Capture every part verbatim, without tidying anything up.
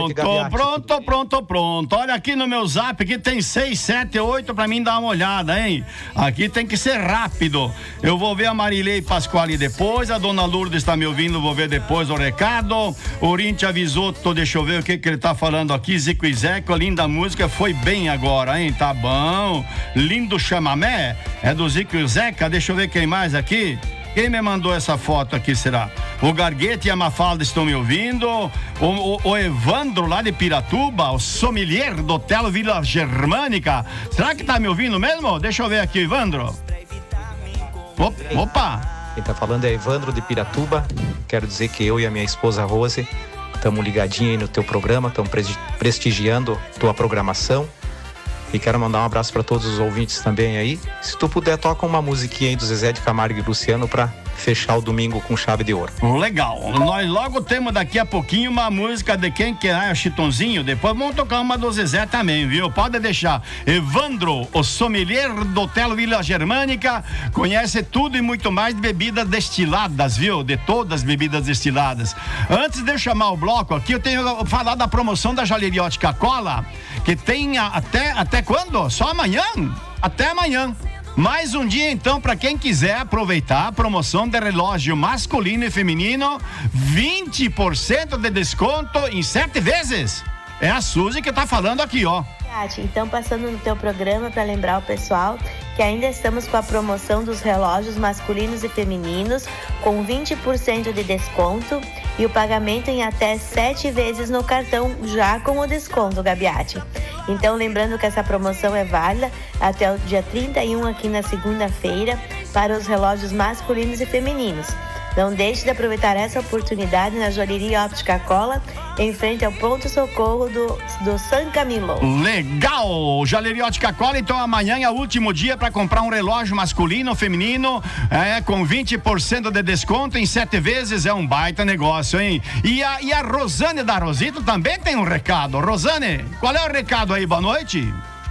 Pronto, pronto, pronto, pronto. Olha aqui no meu zap, aqui tem seis, sete, oito pra mim dar uma olhada, hein? Aqui tem que ser rápido. Eu vou ver a Marilei Pasquale depois, a dona Lourdes está me ouvindo, vou ver depois o recado. O Rinte avisou, tô, deixa eu ver o que que ele tá falando aqui. Zico e Zeco, linda música, foi bem agora, hein? Tá bom. Lindo chamamé, é do Zico e Zeca, deixa eu ver quem mais aqui. Quem me mandou essa foto aqui, será? O Garguete e a Mafalda estão me ouvindo. O, o, o Evandro lá de Piratuba, o sommelier do Hotel Vila Germânica. Será que tá me ouvindo mesmo? Deixa eu ver aqui, Evandro. Opa! Quem tá falando é Evandro de Piratuba. Quero dizer que eu e a minha esposa Rose estamos ligadinhos aí no teu programa, estamos prestigiando tua programação. E quero mandar um abraço para todos os ouvintes também aí. Se tu puder, toca uma musiquinha aí do Zezé de Camargo e Luciano para fechar o domingo com chave de ouro. Legal. Nós logo temos daqui a pouquinho uma música de quem que é, Chitãozinho. Depois vamos tocar uma do Zezé também, viu? Pode deixar. Evandro, o sommelier do Hotel Vila Germânica, conhece tudo e muito mais de bebidas destiladas, viu? De todas as bebidas destiladas. Antes de eu chamar o bloco aqui, eu tenho que falar da promoção da Joalheria Ótica Cola, que tem até, até quando? Só amanhã? Até amanhã. Mais um dia, então, para quem quiser aproveitar a promoção de relógio masculino e feminino, vinte por cento de desconto em sete vezes. É a Suzy que tá falando aqui, ó. Então, passando no teu programa para lembrar o pessoal que ainda estamos com a promoção dos relógios masculinos e femininos com vinte por cento de desconto e o pagamento em até sete vezes no cartão, já com o desconto, Gabiati. Então, lembrando que essa promoção é válida até o dia trinta e um aqui na segunda-feira para os relógios masculinos e femininos. Não deixe de aproveitar essa oportunidade na Joalheria Óptica Cola, em frente ao pronto-socorro do, do San Camilo. Legal! Joalheria Óptica Cola, então amanhã é o último dia para comprar um relógio masculino ou feminino, é, com vinte por cento de desconto em sete vezes, é um baita negócio, hein? E a, e a Rosane da Rosito também tem um recado. Rosane, qual é o recado aí? Boa noite.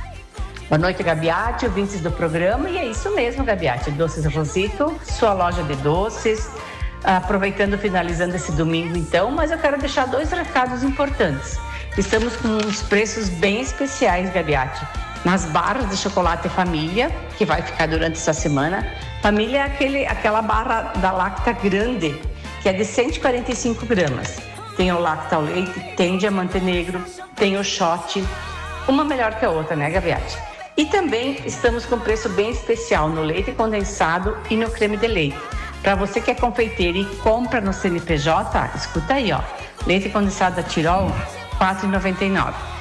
Boa noite, Gabiati, ouvintes do programa, e é isso mesmo, Gabiati, Doces Rosito, sua loja de doces. Aproveitando, finalizando esse domingo então, mas eu quero deixar dois recados importantes. Estamos com uns preços bem especiais, Gabiati, nas barras de chocolate família, que vai ficar durante essa semana. Família é aquele, aquela barra da Lacta grande, que é de cento e quarenta e cinco gramas. Tem o Lacta ao leite, tem diamante negro, tem o shot, uma melhor que a outra, né, Gabiati? E também estamos com preço bem especial no leite condensado e no creme de leite. Para você que é confeiteiro e compra no C N P J, escuta aí, ó. Leite condensado da Tirol, quatro reais e noventa e nove centavos.